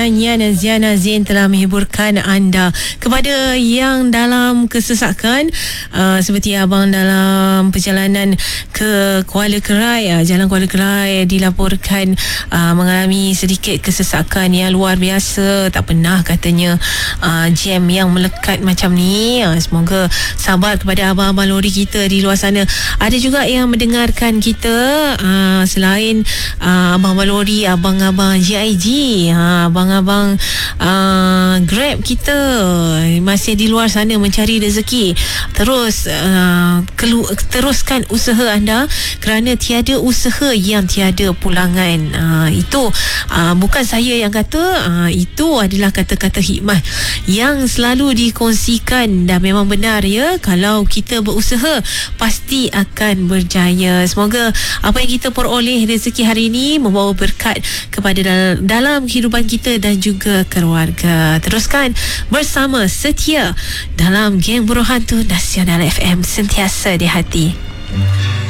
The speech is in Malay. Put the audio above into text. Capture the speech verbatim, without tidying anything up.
Yana Ziana Zain telah menghiburkan anda. Kepada yang dalam kesesakan, uh, seperti abang dalam perjalanan ke Kuala Kerai, uh, Jalan Kuala Kerai dilaporkan uh, mengalami sedikit kesesakan yang luar biasa. Tak pernah katanya uh, jam yang melekat macam ni. uh, Semoga sabar kepada abang-abang lori kita di luar sana. Ada juga yang mendengarkan kita uh, selain uh, abang-abang lori, abang-abang J I G, uh, abang abang uh, Grab kita masih di luar sana mencari rezeki. Terus uh, kelu- teruskan usaha anda, kerana tiada usaha yang tiada pulangan. uh, Itu uh, bukan saya yang kata, uh, itu adalah kata-kata hikmah yang selalu dikongsikan, dan memang benar ya. Kalau kita berusaha pasti akan berjaya. Semoga apa yang kita peroleh rezeki hari ini membawa berkat kepada dal- dalam kehidupan kita dan juga keluarga. Teruskan bersama setia dalam Geng Buruh Hantu Nasional F M, sentiasa di hati.